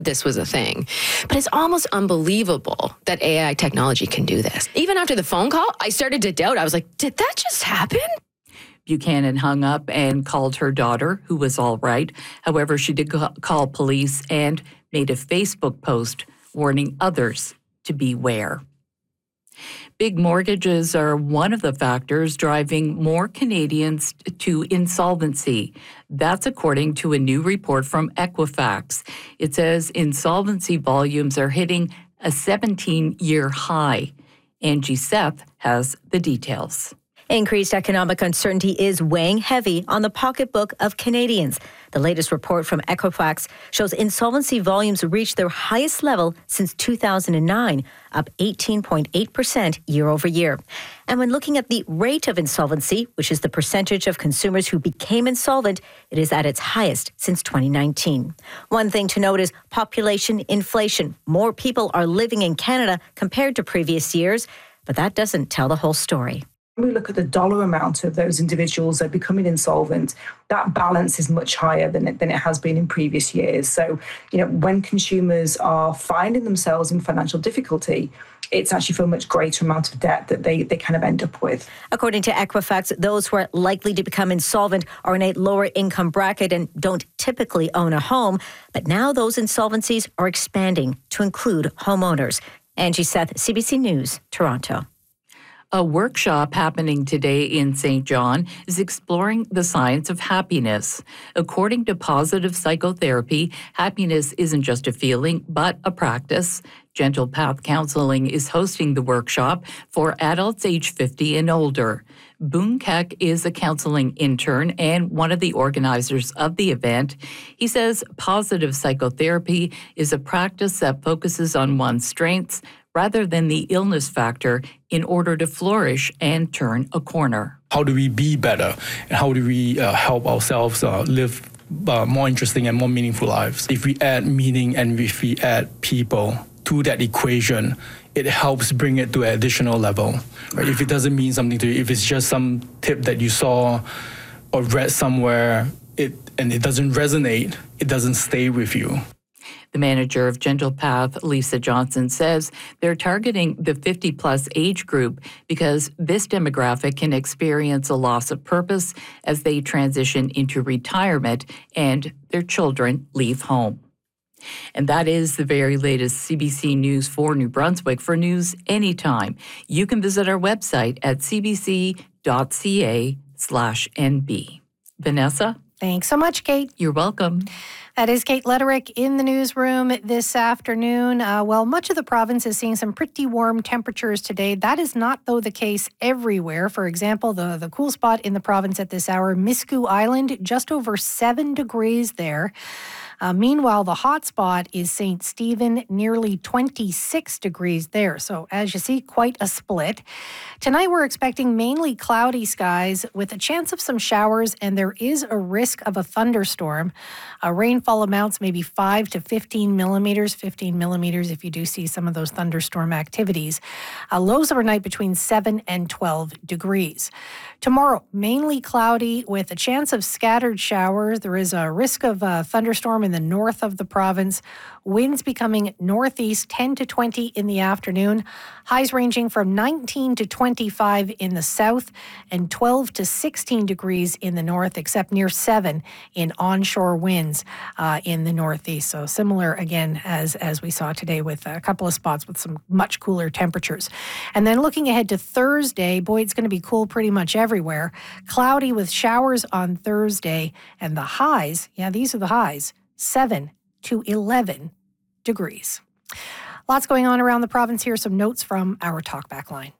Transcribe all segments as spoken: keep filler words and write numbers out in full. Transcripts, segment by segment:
this was a thing. But it's almost unbelievable that A I technology can do this. Even after the phone call, I started to doubt. I was like, did that just happen? Buchanan hung up and called her daughter, who was all right. However, she did call police and made a Facebook post warning others to beware. Big mortgages are one of the factors driving more Canadians to insolvency. That's according to a new report from Equifax. It says insolvency volumes are hitting a seventeen-year high. Angie Seth has the details. Increased economic uncertainty is weighing heavy on the pocketbook of Canadians. The latest report from Equifax shows insolvency volumes reached their highest level since two thousand nine, up eighteen point eight percent year over year. And when looking at the rate of insolvency, which is the percentage of consumers who became insolvent, it is at its highest since twenty nineteen. One thing to note is population inflation. More people are living in Canada compared to previous years, but that doesn't tell the whole story. When we look at the dollar amount of those individuals that are becoming insolvent, that balance is much higher than it, than it has been in previous years. So, you know, when consumers are finding themselves in financial difficulty, it's actually for a much greater amount of debt that they, they kind of end up with. According to Equifax, those who are likely to become insolvent are in a lower income bracket and don't typically own a home. But now those insolvencies are expanding to include homeowners. Angie Seth, C B C News, Toronto. A workshop happening today in Saint John is exploring the science of happiness. According to positive psychotherapy, happiness isn't just a feeling, but a practice. Gentle Path Counseling is hosting the workshop for adults age fifty and older. Boone Keck is a counseling intern and one of the organizers of the event. He says positive psychotherapy is a practice that focuses on one's strengths rather than the illness factor in order to flourish and turn a corner. How do we be better? And how do we uh, help ourselves uh, live uh, more interesting and more meaningful lives? If we add meaning and if we add people to that equation, it helps bring it to an additional level. Right? If it doesn't mean something to you, if it's just some tip that you saw or read somewhere, it and it doesn't resonate, it doesn't stay with you. The manager of Gentle Path, Lisa Johnson, says they're targeting the fifty-plus age group because this demographic can experience a loss of purpose as they transition into retirement and their children leave home. And that is the very latest C B C News for New Brunswick. For news anytime, you can visit our website at cbc.ca slash NB. Vanessa? Thanks so much, Kate. You're welcome. That is Kate Lederick in the newsroom this afternoon. Uh, well, much of the province is seeing some pretty warm temperatures today. That is not, though, the case everywhere. For example, the, the cool spot in the province at this hour, Miscou Island, just over seven degrees there. Uh, meanwhile, the hot spot is Saint Stephen, nearly twenty-six degrees there. So as you see, quite a split. Tonight, we're expecting mainly cloudy skies with a chance of some showers, and there is a risk of a thunderstorm. Uh, rainfall amounts maybe five to fifteen millimeters, fifteen millimeters if you do see some of those thunderstorm activities. Uh, lows overnight between seven and twelve degrees. Tomorrow, mainly cloudy with a chance of scattered showers. There is a risk of a thunderstorm in the north of the province. Winds becoming northeast ten to twenty in the afternoon. Highs ranging from nineteen to twenty-five in the south and twelve to sixteen degrees in the north, except near seven in onshore winds uh, in the northeast. So similar again as, as we saw today with a couple of spots with some much cooler temperatures. And then looking ahead to Thursday, boy, it's going to be cool pretty much everywhere. Cloudy with showers on Thursday, and the highs, yeah, these are the highs, seven to eleven degrees. Lots going on around the province here. Some notes from our talkback line.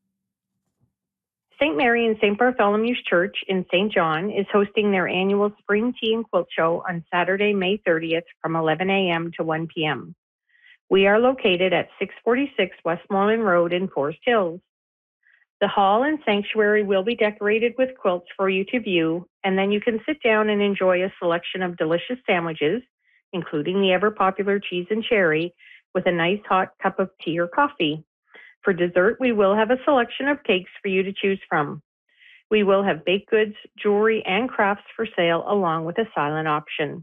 Saint Mary and Saint Bartholomew's Church in Saint John is hosting their annual Spring Tea and Quilt Show on Saturday, May thirtieth from eleven a.m. to one p.m. We are located at six forty-six Westmoreland Road in Forest Hills. The hall and sanctuary will be decorated with quilts for you to view, and then you can sit down and enjoy a selection of delicious sandwiches, including the ever-popular cheese and cherry, with a nice hot cup of tea or coffee. For dessert, we will have a selection of cakes for you to choose from. We will have baked goods, jewelry, and crafts for sale, along with a silent auction.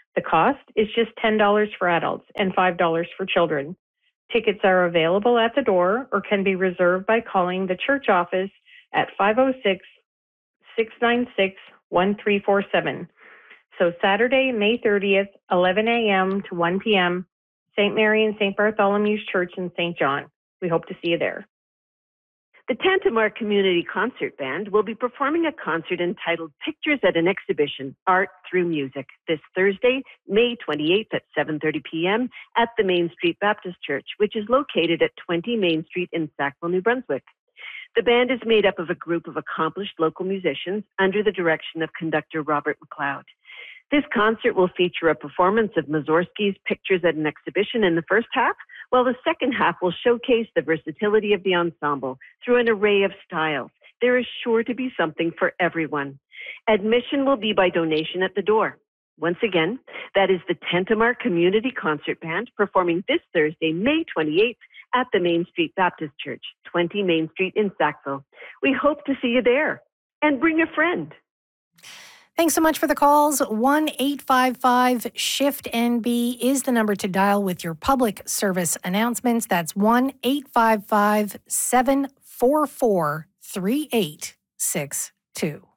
The cost is just ten dollars for adults and five dollars for children. Tickets are available at the door or can be reserved by calling the church office at five oh six, six nine six, one three four seven. So Saturday, May thirtieth, eleven a.m. to one p.m., Saint Mary and Saint Bartholomew's Church in Saint John. We hope to see you there. The Tantamar Community Concert Band will be performing a concert entitled Pictures at an Exhibition, Art Through Music, this Thursday, May twenty-eighth at seven thirty p.m. at the Main Street Baptist Church, which is located at twenty Main Street in Sackville, New Brunswick. The band is made up of a group of accomplished local musicians under the direction of conductor Robert McLeod. This concert will feature a performance of Mussorgsky's Pictures at an Exhibition in the first half, while the second half will showcase the versatility of the ensemble through an array of styles. There is sure to be something for everyone. Admission will be by donation at the door. Once again, that is the Tantamar Community Concert Band performing this Thursday, May twenty-eighth at the Main Street Baptist Church, twenty Main Street in Sackville. We hope to see you there. And bring a friend. Thanks so much for the calls. one eight five five shift N B is the number to dial with your public service announcements. That's one eight five five, seven four four, three eight six two.